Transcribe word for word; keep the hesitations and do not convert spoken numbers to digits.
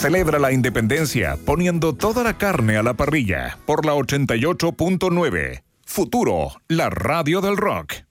Celebra la independencia poniendo toda la carne a la parrilla por la ochenta y ocho punto nueve. Futuro, la radio del rock.